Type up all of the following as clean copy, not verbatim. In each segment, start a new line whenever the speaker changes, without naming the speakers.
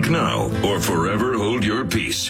Speak now or forever hold your peace.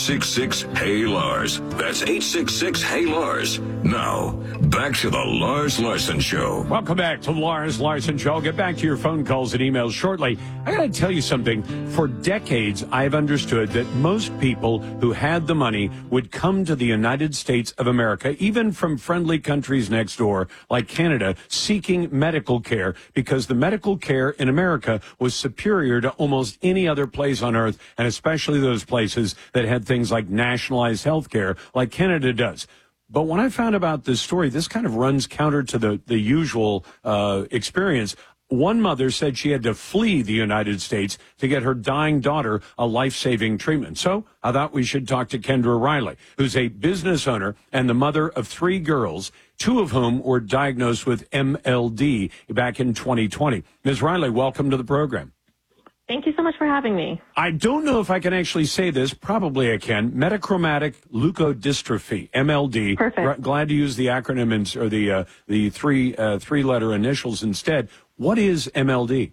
866-HEY-LARS. That's 866-HEY-LARS. Now, back to the Lars Larson Show.
Welcome back to the Lars Larson Show. I'll get back to your phone calls and emails shortly. I got to tell you something. For decades, I've understood that most people who had the money would come to the United States of America, even from friendly countries next door, like Canada, seeking medical care because the medical care in America was superior to almost any other place on earth, and especially those places that had things like nationalized health care like Canada does. But when I found about this story, this kind of runs counter to the usual experience. One mother said she had to flee the United States to get her dying daughter a life-saving treatment. So I thought we should talk to Kendra Riley, who's a business owner and the mother of 3 girls, 2 of whom were diagnosed with MLD back in 2020. Ms. Riley, welcome to the program.
Thank you so much for having me.
I don't know if I can actually say this. Probably I can. Metachromatic leukodystrophy, MLD.
Perfect.
Glad to use the acronym or the three-letter initials instead. What is MLD?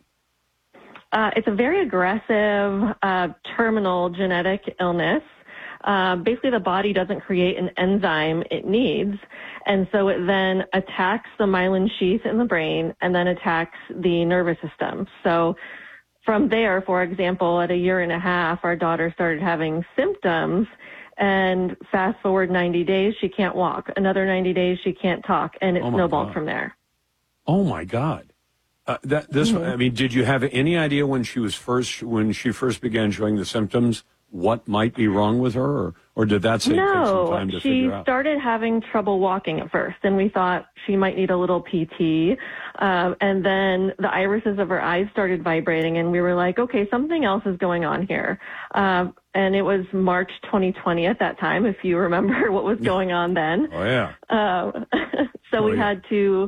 It's a very aggressive terminal genetic illness. Basically, the body doesn't create an enzyme it needs, and so it then attacks the myelin sheath in the brain and then attacks the nervous system. So from there, for example, at 1.5 years, our daughter started having symptoms, and fast forward 90 days, she can't walk. Another 90 days, she can't talk, and it snowballed from there.
Oh my God! I mean, did you have any idea when she first began showing the symptoms what might be wrong with her, or did that take some time to figure out?
No, she started having trouble walking at first, and we thought she might need a little PT. And then the irises of her eyes started vibrating, and we were like, okay, something else is going on here. And it was March 2020 at that time, if you remember what was going on then.
Oh, yeah.
We had to,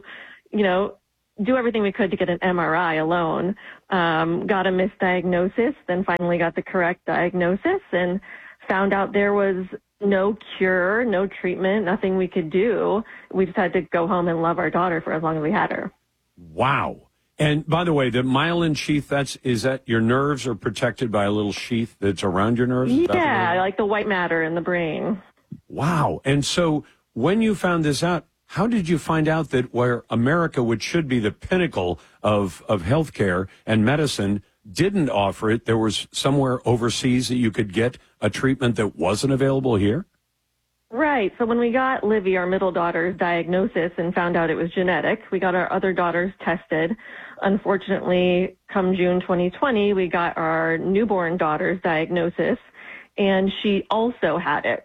do everything we could to get an MRI alone. Got a misdiagnosis, then finally got the correct diagnosis and found out there was no cure, no treatment, nothing we could do. We just had to go home and love our daughter for as long as we had her.
Wow. And by the way, the myelin sheath, is that your nerves are protected by a little sheath that's around your nerves?
Yeah, like the white matter in the brain.
Wow. And so when you found this out, how did you find out that where America, which should be the pinnacle of healthcare and medicine, didn't offer it, there was somewhere overseas that you could get a treatment that wasn't available here?
Right. So when we got Livy, our middle daughter's diagnosis, and found out it was genetic, we got our other daughters tested. Unfortunately, come June 2020, we got our newborn daughter's diagnosis, and she also had it.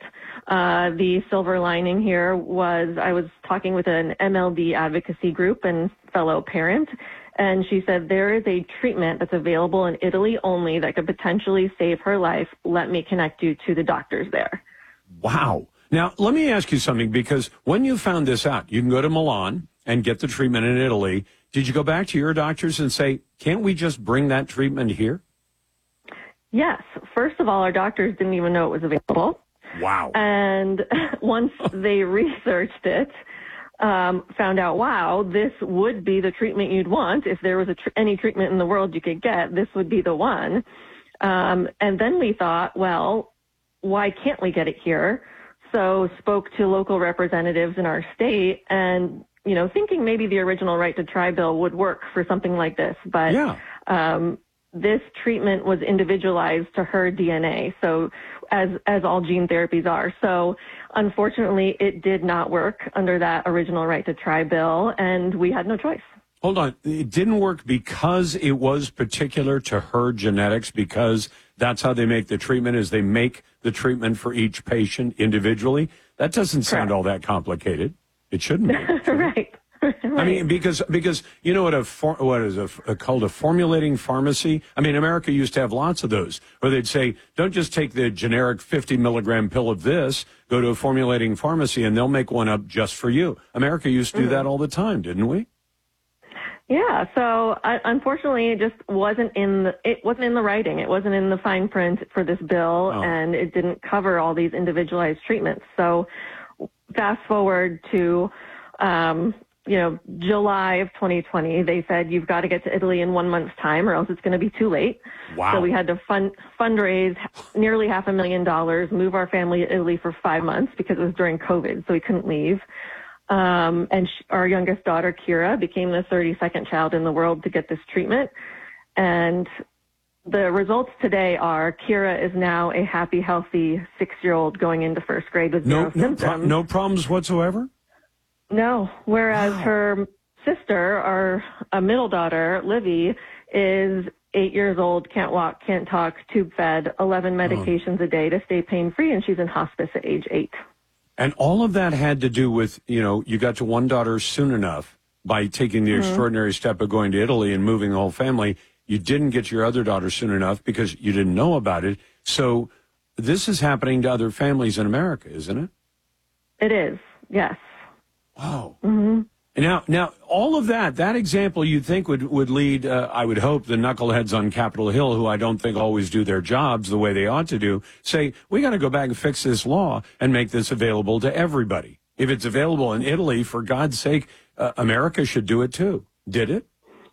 The silver lining here was I was talking with an MLD advocacy group and fellow parent, and she said, there is a treatment that's available in Italy only that could potentially save her life. Let me connect you to the doctors there.
Wow. Now, let me ask you something, because when you found this out, you can go to Milan and get the treatment in Italy. Did you go back to your doctors and say, can't we just bring that treatment here?
Yes. First of all, our doctors didn't even know it was available.
Wow.
And once they researched it, found out, wow, this would be the treatment you'd want. If there was any treatment in the world you could get, this would be the one. And then we thought, well, why can't we get it here? So spoke to local representatives in our state and, thinking maybe the original right to try bill would work for something like this. But this treatment was individualized to her DNA. So as all gene therapies are. So unfortunately, it did not work under that original right to try bill, and we had no choice.
Hold on. It didn't work because it was particular to her genetics, because that's how they make the treatment, is they make the treatment for each patient individually? That doesn't sound all that complicated. It shouldn't be.
Right.
I mean, because you know what is called a formulating pharmacy? I mean, America used to have lots of those, where they'd say, don't just take the generic 50-milligram pill of this, go to a formulating pharmacy, and they'll make one up just for you. America used to do that all the time, didn't we?
Yeah, so unfortunately, it just wasn't in the writing. It wasn't in the fine print for this bill, and it didn't cover all these individualized treatments. So fast forward to July of 2020, they said, you've got to get to Italy in 1 month's time or else it's going to be too late.
Wow.
So we had to fundraise nearly $500,000, move our family to Italy for 5 months because it was during COVID, so we couldn't leave. And our youngest daughter, Kira, became the 32nd child in the world to get this treatment. And the results today are Kira is now a happy, healthy 6-year-old going into first grade with zero symptoms.
No problems whatsoever?
No. Whereas her sister, our middle daughter, Livy, is 8 years old, can't walk, can't talk, tube fed, 11 medications a day to stay pain free, and she's in hospice at age 8.
And all of that had to do with, you got to one daughter soon enough by taking the extraordinary step of going to Italy and moving the whole family. You didn't get to your other daughter soon enough because you didn't know about it. So this is happening to other families in America, isn't it?
It is, yes.
Wow. Mm-hmm. Now, all of that example you'd think would lead, I would hope, the knuckleheads on Capitol Hill, who I don't think always do their jobs the way they ought to do, say, we got to go back and fix this law and make this available to everybody. If it's available in Italy, for God's sake, America should do it too. Did it?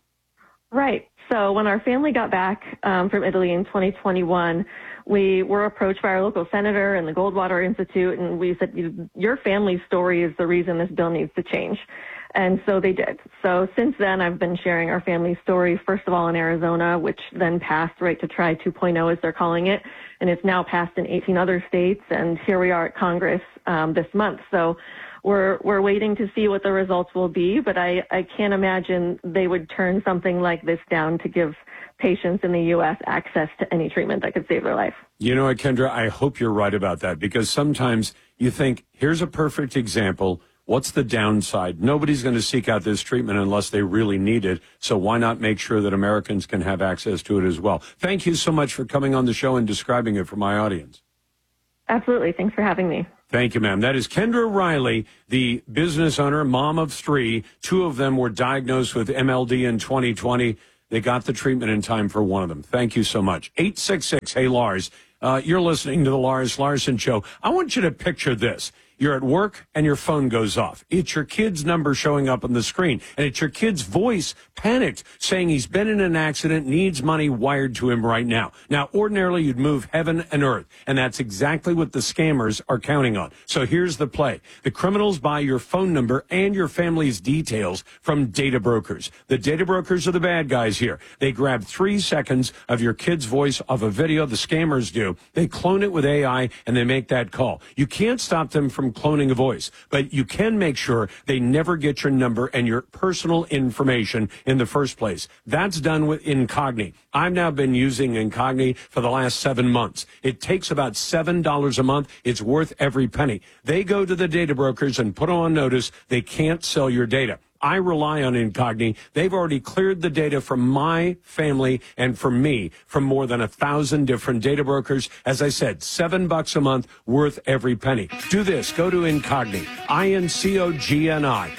Right.
So when our family got back from Italy in 2021, we were approached by our local senator and the Goldwater Institute, and we said, your family's story is the reason this bill needs to change. And so they did. So since then, I've been sharing our family story, first of all in Arizona, which then passed Right to Try 2.0, as they're calling it, and it's now passed in 18 other states, and here we are at Congress this month. So we're waiting to see what the results will be, but I can't imagine they would turn something like this down to give patients in the U.S. access to any treatment that could save their life.
You know what, Kendra, I hope you're right about that, because sometimes you think, here's a perfect example. What's the downside? Nobody's going to seek out this treatment unless they really need it. So why not make sure that Americans can have access to it as well? Thank you so much for coming on the show and describing it for my audience.
Absolutely. Thanks for having me.
Thank you, ma'am. That is Kendra Riley, the business owner, mom of 3. 2 of them were diagnosed with MLD in 2020. They got the treatment in time for one of them. Thank you so much. 866, hey, Lars. You're listening to the Lars Larson Show. I want you to picture this. You're at work and your phone goes off. It's your kid's number showing up on the screen, and it's your kid's voice, panicked, saying he's been in an accident, needs money wired to him right now. Now, ordinarily, you'd move heaven and earth, and that's exactly what the scammers are counting on. So here's the play. The criminals buy your phone number and your family's details from data brokers. The data brokers are the bad guys here. They grab 3 seconds of your kid's voice off a video. The scammers do. They clone it with AI, and they make that call. You can't stop them from cloning a voice, but you can make sure they never get your number and your personal information in the first place. That's done with Incogni. I've now been using Incogni for the last 7 months. It takes about $7 a month. It's worth every penny. They go to the data brokers and put on notice they can't sell your data. I rely on Incogni. They've already cleared the data from my family and from me from more than 1,000 different data brokers. As I said, $7 a month, worth every penny. Do this. Go to Incogni, INCOGNI,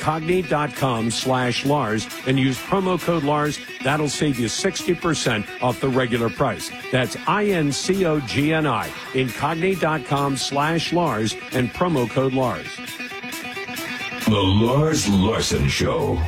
Incogni.com/Lars, and use promo code Lars. That'll save you 60% off the regular price. That's INCOGNI, Incogni.com/Lars, and promo code Lars.
The Lars Larson Show.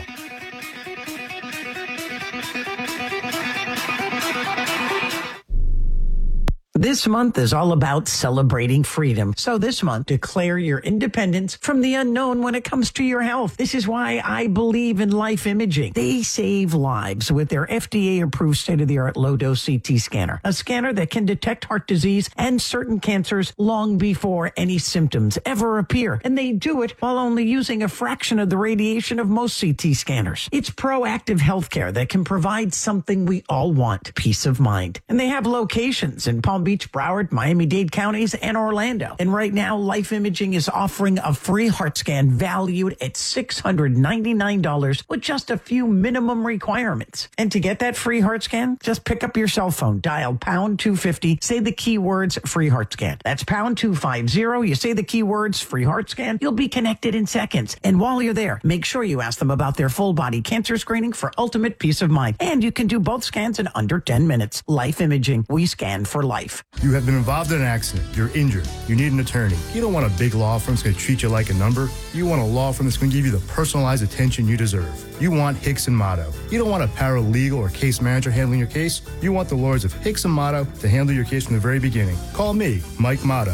This month is all about celebrating freedom. So this month, declare your independence from the unknown when it comes to your health. This is why I believe in Life Imaging. They save lives with their FDA-approved state-of-the-art low-dose CT scanner, a scanner that can detect heart disease and certain cancers long before any symptoms ever appear. And they do it while only using a fraction of the radiation of most CT scanners. It's proactive healthcare that can provide something we all want, peace of mind. And they have locations in Palm Beach, Broward, Miami-Dade counties, and Orlando. And right now, Life Imaging is offering a free heart scan valued at $699 with just a few minimum requirements. And to get that free heart scan, just pick up your cell phone, dial pound 250, say the keywords free heart scan. That's pound 250. You say the keywords free heart scan, you'll be connected in seconds. And while you're there, make sure you ask them about their full body cancer screening for ultimate peace of mind. And you can do both scans in under 10 minutes. Life Imaging, we scan for life.
You have been involved in an accident. You're injured. You need an attorney. You don't want a big law firm that's going to treat you like a number. You want a law firm that's going to give you the personalized attention you deserve. You want Hicks & Motto. You don't want a paralegal or case manager handling your case. You want the lawyers of Hicks & Motto to handle your case from the very beginning. Call me, Mike Motto,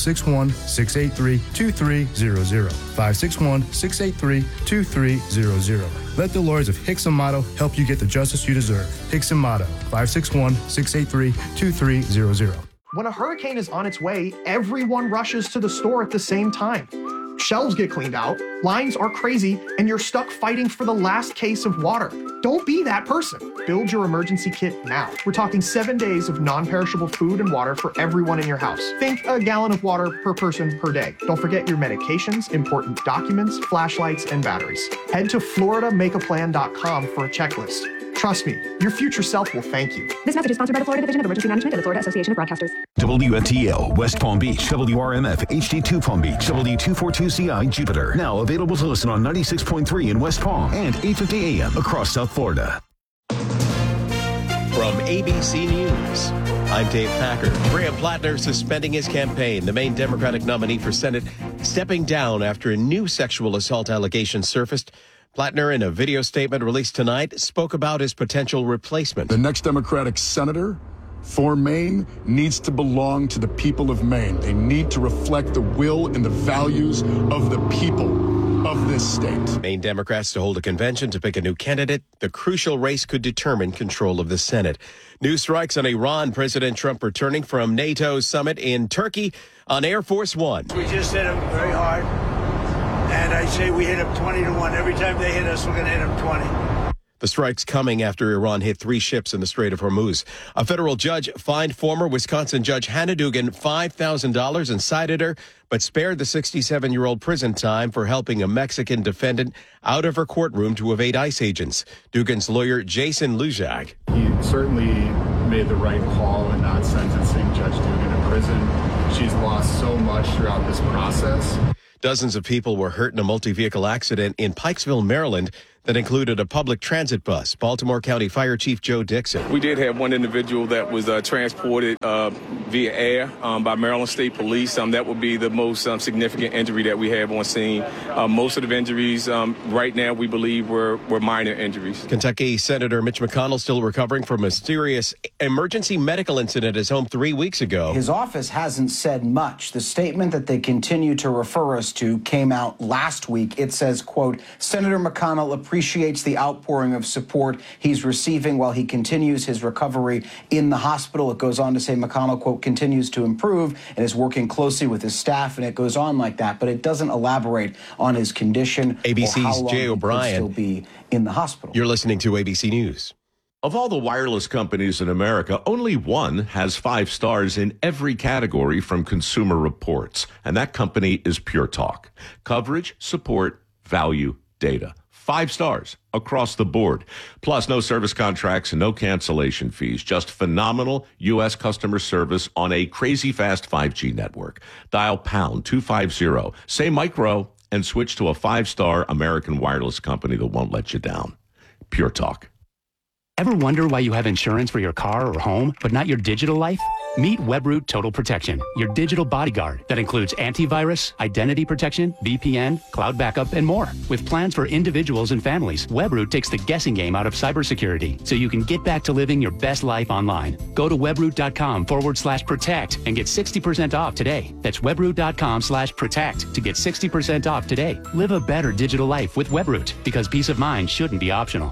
561-683-2300. 561-683-2300. Let the lawyers of Hicks & Motto help you get the justice you deserve. Hicks & Motto, 561-683-2300.
When a hurricane is on its way, everyone rushes to the store at the same time. Shelves get cleaned out, lines are crazy, and you're stuck fighting for the last case of water. Don't be that person. Build your emergency kit now. We're talking 7 days of non-perishable food and water for everyone in your house. Think a gallon of water per person per day. Don't forget your medications, important documents, flashlights, and batteries. Head to FloridaMakeAPlan.com for a checklist. Trust me, your future self will thank you.
This message is sponsored by the Florida Division of Emergency Management and the Florida Association of Broadcasters.
WFTL, West Palm Beach, WRMF, HD2 Palm Beach, W242CI, Jupiter. Now available to listen on 96.3 in West Palm and 850 AM across South Florida.
From ABC News, I'm Dave Packer. Graham Plattner suspending his campaign. The main Democratic nominee for Senate stepping down after a new sexual assault allegation surfaced. Plattner, in a video statement released tonight, spoke about his potential replacement.
The next Democratic senator for Maine needs to belong to the people of Maine. They need to reflect the will and the values of the people of this state.
Maine Democrats to hold a convention to pick a new candidate. The crucial race could determine control of the Senate. News strikes on Iran. President Trump returning from NATO's summit in Turkey on Air Force One.
We just hit him very hard. And I say we hit them 20-1. Every time they hit us, we're going to hit them 20.
The strike's coming after Iran hit 3 ships in the Strait of Hormuz. A federal judge fined former Wisconsin Judge Hannah Dugan $5,000 and cited her, but spared the 67-year-old prison time for helping a Mexican defendant out of her courtroom to evade ICE agents. Dugan's lawyer, Jason Lujak.
He certainly made the right call in not sentencing Judge Dugan in prison. She's lost so much throughout this process.
Dozens of people were hurt in a multi-vehicle accident in Pikesville, Maryland, that included a public transit bus. Baltimore County Fire Chief Joe Dixon.
We did have one individual that was transported via air by Maryland State Police. That would be the most significant injury that we have on scene. Most of the injuries right now, we believe, were minor injuries.
Kentucky Senator Mitch McConnell still recovering from a serious emergency medical incident at his home 3 weeks ago.
His office hasn't said much. The statement that they continue to refer us to came out last week. It says, quote, Senator McConnell appreciates the outpouring of support he's receiving while he continues his recovery in the hospital. It goes on to say McConnell, quote, continues to improve and is working closely with his staff, and it goes on like that, but it doesn't elaborate on his condition.
ABC's
or how long
Jay O'Brien.
He could still be in the hospital.
You're listening to ABC News.
Of all the wireless companies in America, only one has 5 stars in every category from Consumer Reports, and that company is Pure Talk. Coverage, support, value, data. 5 stars across the board. Plus, no service contracts and no cancellation fees. Just phenomenal U.S. customer service on a crazy fast 5G network. Dial pound 250, say micro, and switch to a 5-star American wireless company that won't let you down. Pure Talk.
Ever wonder why you have insurance for your car or home, but not your digital life? Meet Webroot Total Protection, your digital bodyguard that includes antivirus, identity protection, VPN, cloud backup, and more. With plans for individuals and families, Webroot takes the guessing game out of cybersecurity so you can get back to living your best life online. Go to webroot.com/protect and get 60% off today. That's webroot.com/protect to get 60% off today. Live a better digital life with Webroot, because peace of mind shouldn't be optional.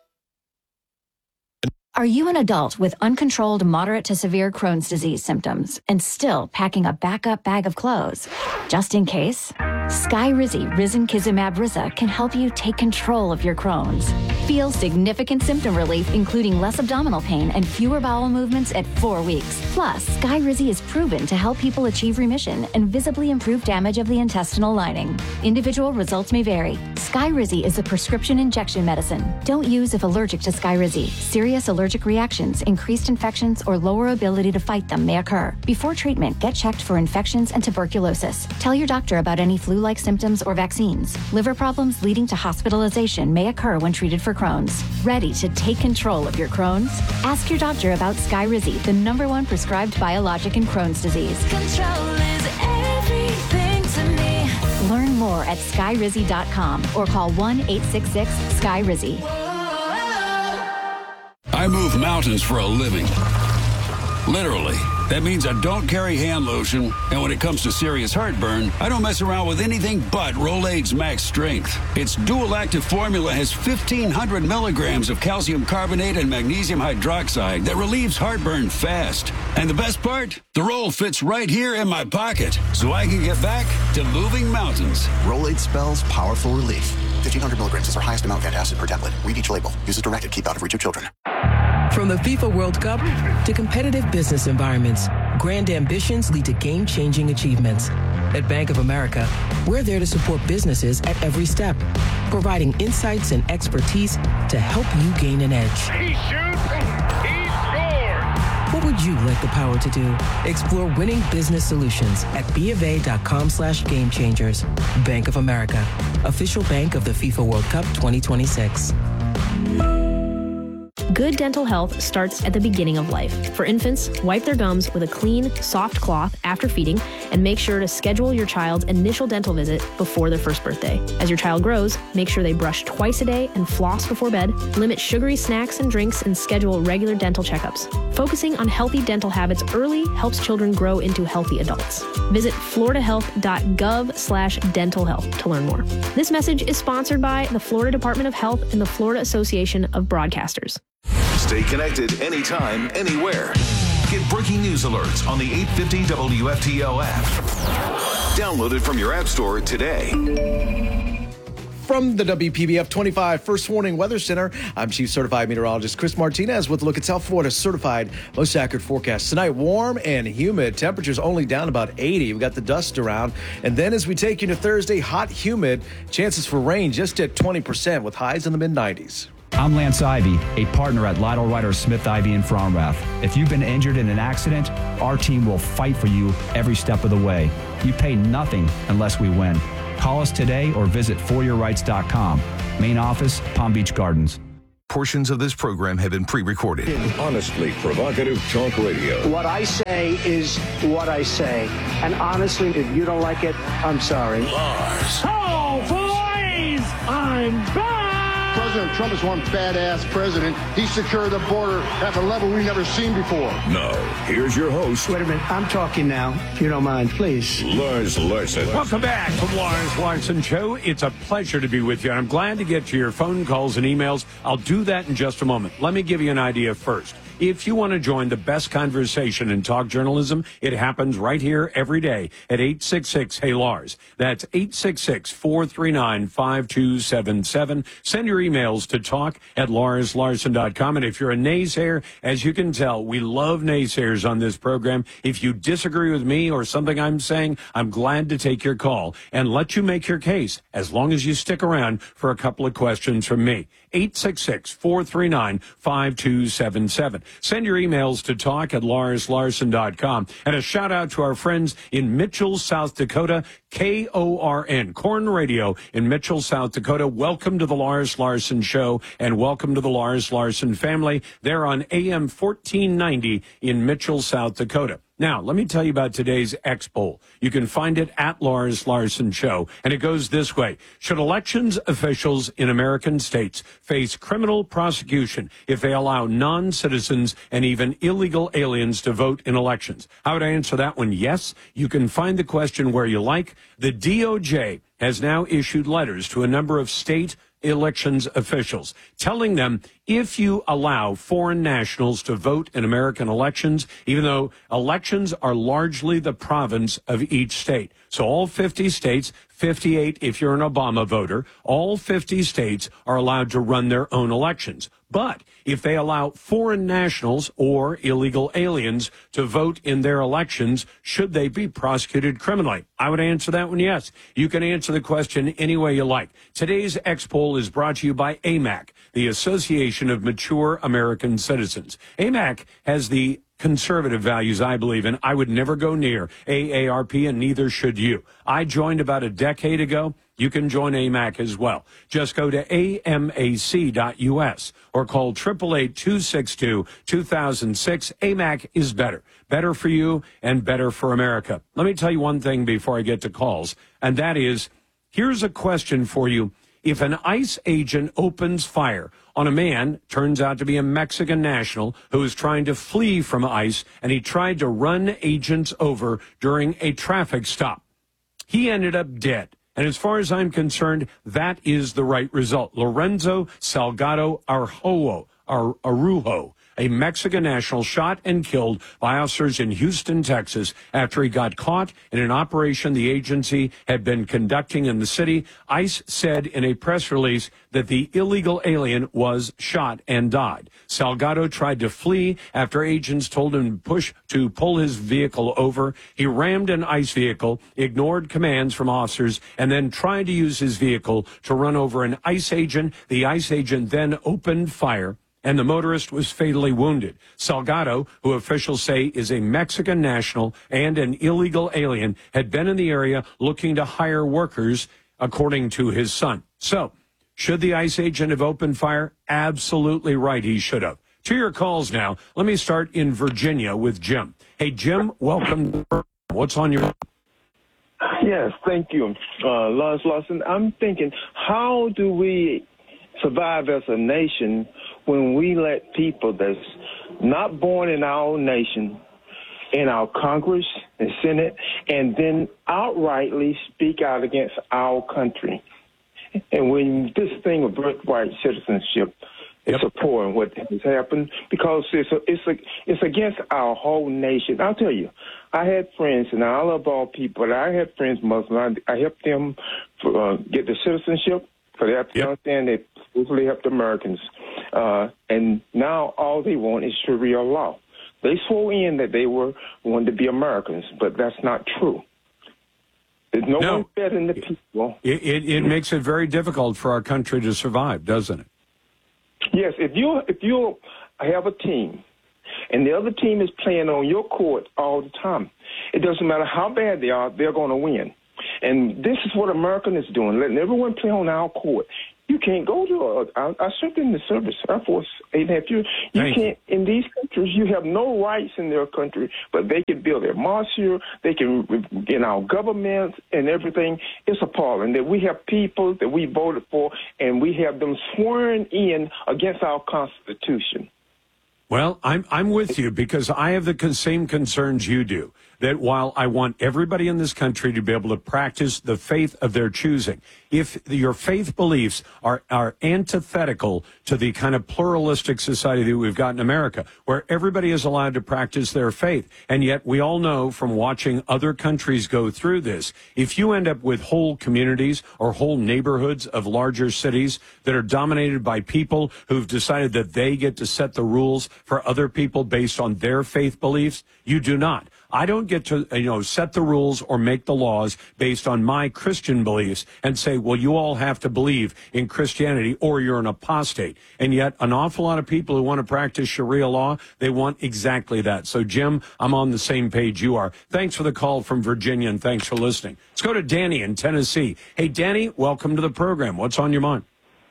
Are you an adult with uncontrolled moderate to severe Crohn's disease symptoms and still packing a backup bag of clothes? Just in case? Skyrizi Risankizumab Riza can help you take control of your Crohn's. Feel significant symptom relief, including less abdominal pain and fewer bowel movements at 4 weeks. Plus, Skyrizi is proven to help people achieve remission and visibly improve damage of the intestinal lining. Individual results may vary. Skyrizi is a prescription injection medicine. Don't use if allergic to Skyrizi. Serious allergic reactions, increased infections, or lower ability to fight them may occur. Before treatment, get checked for infections and tuberculosis. Tell your doctor about any flu flu-like symptoms or vaccines. Liver problems leading to hospitalization may occur when treated for Crohn's. Ready to take control of your Crohn's? Ask your doctor about Skyrizi, the #1 prescribed biologic in Crohn's disease. Control is everything to me. Learn more at skyrizi.com or call 1-866-SKY-RIZZI.
I move mountains for a living. Literally. That means I don't carry hand lotion, and when it comes to serious heartburn, I don't mess around with anything but Rolaids Max Strength. Its dual-active formula has 1,500 milligrams of calcium carbonate and magnesium hydroxide that relieves heartburn fast. And the best part? The roll fits right here in my pocket, so I can get back to moving mountains.
Rolaids spells powerful relief. 1,500 milligrams is our highest amount of antacid per tablet. Read each label. Use as directed. Keep out of reach of children.
From the FIFA World Cup to competitive business environments, grand ambitions lead to game-changing achievements. At Bank of America, we're there to support businesses at every step, providing insights and expertise to help you gain an edge.
He shoots, he scores!
What would you like the power to do? Explore winning business solutions at BofA.com/gamechangers. Bank of America, official bank of the FIFA World Cup 2026.
Good dental health starts at the beginning of life. For infants, wipe their gums with a clean, soft cloth after feeding, and make sure to schedule your child's initial dental visit before their first birthday. As your child grows, make sure they brush twice a day and floss before bed, limit sugary snacks and drinks, and schedule regular dental checkups. Focusing on healthy dental habits early helps children grow into healthy adults. Visit floridahealth.gov/dental health to learn more. This message is sponsored by the Florida Department of Health and the Florida Association of Broadcasters.
Stay connected anytime, anywhere. Get breaking news alerts on the 850 WFTL app. Download it from your app store today.
From the WPBF 25 First Warning Weather Center, I'm Chief Certified Meteorologist Chris Martinez with a look at South Florida's certified most accurate forecast. Tonight, warm and humid. Temperatures only down about 80. We've got the dust around. And then as we take you to Thursday, hot, humid. Chances for rain just at 20% with highs in the mid-90s.
I'm Lance Ivy, a partner at Lytle Ryder Smith Ivy in Fromrath. If you've been injured in an accident, our team will fight for you every step of the way. You pay nothing unless we win. Call us today or visit foryourrights.com. Main office, Palm Beach Gardens.
Portions of this program have been pre-recorded.
Honestly provocative talk radio.
What I say is what I say. And honestly, if you don't like it, I'm sorry.
Lars.
Oh, boys! I'm back!
President Trump is one badass president. He secured the border at a level we've never seen before.
Now, here's your host.
Wait a minute. I'm talking now, if you don't mind, please.
Lars Larson.
Welcome back to the Lars Larson Show. It's a pleasure to be with you, and I'm glad to get to your phone calls and emails. I'll do that in just a moment. Let me give you an idea first. If you want to join the best conversation in talk journalism, it happens right here every day at 866-HEY-LARS. That's 866-439-5277. Send your emails to talk@LarsLarson.com. And if you're a naysayer, as you can tell, we love naysayers on this program. If you disagree with me or something I'm saying, I'm glad to take your call and let you make your case as long as you stick around for a couple of questions from me. 866-439-5277. Send your emails to talk@LarsLarson.com. And a shout out to our friends in Mitchell, South Dakota, KORN, Corn Radio in Mitchell, South Dakota. Welcome to the Lars Larson Show and welcome to the Lars Larson family. They're on AM 1490 in Mitchell, South Dakota. Now, let me tell you about today's X poll. You can find it at Lars Larson Show, and it goes this way. Should elections officials in American states face criminal prosecution if they allow non-citizens and even illegal aliens to vote in elections? How would I answer that one? Yes. You can find the question where you like. The DOJ has now issued letters to a number of state elections officials, telling them if you allow foreign nationals to vote in American elections, even though elections are largely the province of each state. So all 50 states, 58 if you're an Obama voter, all 50 states are allowed to run their own elections. But if they allow foreign nationals or illegal aliens to vote in their elections, should they be prosecuted criminally? I would answer that one yes. You can answer the question any way you like. Today's X poll is brought to you by AMAC, the Association of Mature American Citizens. AMAC has the conservative values I believe in. I would never go near AARP, and neither should you. I joined about a decade ago. You can join AMAC as well. Just go to amac.us or call 888-262-2006. AMAC is better. Better for you and better for America. Let me tell you one thing before I get to calls, and that is, here's a question for you. If an ICE agent opens fire on a man, turns out to be a Mexican national, who is trying to flee from ICE, and he tried to run agents over during a traffic stop, he ended up dead. And as far as I'm concerned, that is the right result. Lorenzo Salgado Arujo, a Mexican national, shot and killed by officers in Houston, Texas, after he got caught in an operation the agency had been conducting in the city. ICE said in a press release that the illegal alien was shot and died. Salgado tried to flee after agents told him to pull his vehicle over. He rammed an ICE vehicle, ignored commands from officers, and then tried to use his vehicle to run over an ICE agent. The ICE agent then opened fire, and the motorist was fatally wounded. Salgado, who officials say is a Mexican national and an illegal alien, had been in the area looking to hire workers, according to his son. So, should the ICE agent have opened fire? Absolutely right, he should have. To your calls now. Let me start in Virginia with Jim. Hey, Jim, welcome. What's on your...
Yes, thank you, Lars Larson. I'm thinking, how do we survive as a nation when we let people that's not born in our own nation, in our Congress and Senate, and then outrightly speak out against our country? And when this thing of birthright citizenship is appalling what has happened, because it's against our whole nation. I'll tell you, I had friends, and I love all people, but I had friends Muslim. I helped them get the citizenship, for they have to understand they supposedly helped Americans. And now all they want is Sharia law. They swore in that they wanted to be Americans, but that's not true. There's no one better than the people.
It makes it very difficult for our country to survive, doesn't it?
Yes, if you have a team and the other team is playing on your court all the time, it doesn't matter how bad they are, they're going to win. And this is what America is doing, letting everyone play on our court. You can't go to I served in the service, Air Force, 8.5 years. You can't, in these countries, you have no rights in their country, but they can build their mosque here, they can, in our government and everything. It's appalling that we have people that we voted for, and we have them sworn in against our Constitution.
Well, I'm with you, because I have the same concerns you do, that while I want everybody in this country to be able to practice the faith of their choosing, if your faith beliefs are antithetical to the kind of pluralistic society that we've got in America, where everybody is allowed to practice their faith, and yet we all know from watching other countries go through this, if you end up with whole communities or whole neighborhoods of larger cities that are dominated by people who've decided that they get to set the rules for other people based on their faith beliefs, you do not. I don't get to, set the rules or make the laws based on my Christian beliefs and say, well, you all have to believe in Christianity or you're an apostate. And yet an awful lot of people who want to practice Sharia law, they want exactly that. So, Jim, I'm on the same page you are. Thanks for the call from Virginia, and thanks for listening. Let's go to Danny in Tennessee. Hey, Danny, welcome to the program. What's on your mind?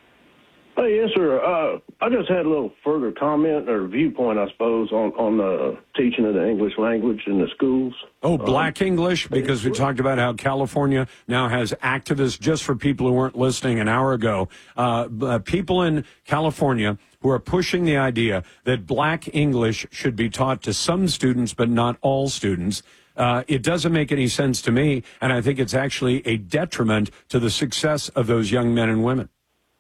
Hey, yes, sir. I just had a little further comment or viewpoint, I suppose, on the teaching of the English language in the schools.
Oh, black English, because we talked about how California now has activists, just for people who weren't listening an hour ago, people in California who are pushing the idea that black English should be taught to some students, but not all students. It doesn't make any sense to me, and I think it's actually a detriment to the success of those young men and women.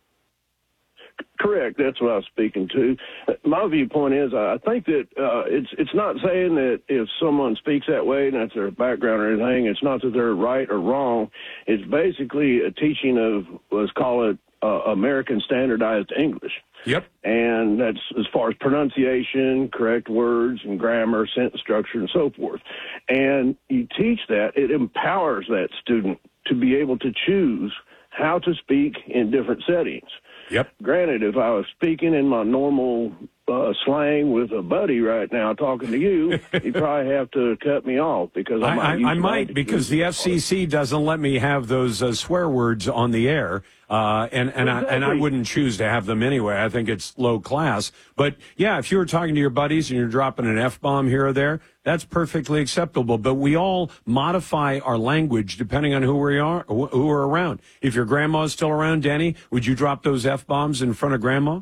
Correct. That's what I was speaking to. My viewpoint is I think that it's not saying that if someone speaks that way and that's their background or anything, it's not that they're right or wrong. It's basically a teaching of, let's call it, American Standardized English.
Yep.
And that's as far as pronunciation, correct words and grammar, sentence structure, and so forth. And you teach that, it empowers that student to be able to choose how to speak in different settings.
Yep.
Granted, if I was speaking in my normal slang with a buddy right now talking to you, you probably have to cut me off because
I might because the FCC doesn't let me have those swear words on the air. And I wouldn't choose to have them anyway. I think it's low class. But yeah, if you were talking to your buddies and you're dropping an F-bomb here or there, that's perfectly acceptable. But we all modify our language depending on who are around. If your grandma's still around, Denny, would you drop those F-bombs in front of grandma?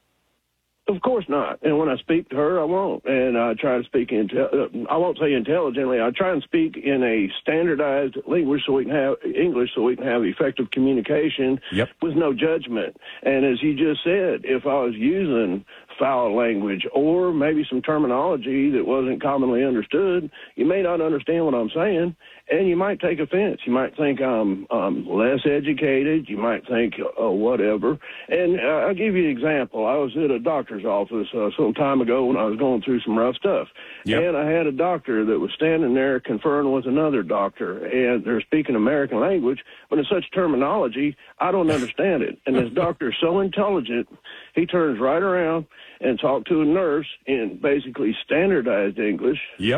Of course not. And when I speak to her, I won't. And I try to speak I won't say intelligently. I try and speak in a standardized language so we can have English, so we can have effective communication with no judgment. And as you just said, if I was using foul language or maybe some terminology that wasn't commonly understood, you may not understand what I'm saying, and you might take offense. You might think I'm less educated. You might think whatever. And I'll give you an example. I was at a doctor's office some time ago when I was going through some rough stuff. And I had a doctor that was standing there conferring with another doctor, and they're speaking American language, but in such terminology, I don't understand it. And this doctor is so intelligent, he turns right around and talked to a nurse in basically standardized English.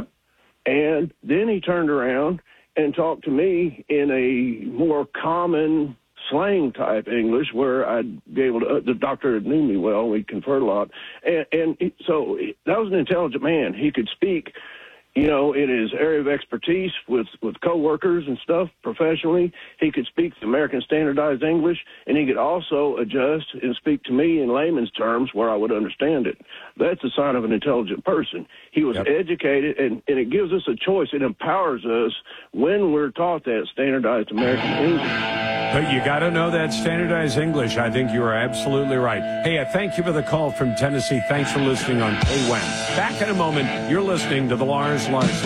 And then he turned around and talked to me in a more common slang type English where I'd be able to, the doctor knew me well, we conferred a lot. And so that was an intelligent man. He could speak, you know, in his area of expertise with coworkers and stuff professionally. He could speak the American Standardized English, and he could also adjust and speak to me in layman's terms where I would understand it. That's a sign of an intelligent person. He was educated, and it gives us a choice. It empowers us when we're taught that standardized American English.
But you got to know that standardized English. I think you are absolutely right. Hey, I thank you for the call from Tennessee. Thanks for listening on KWEN. Back in a moment. You're listening to the Lars Larson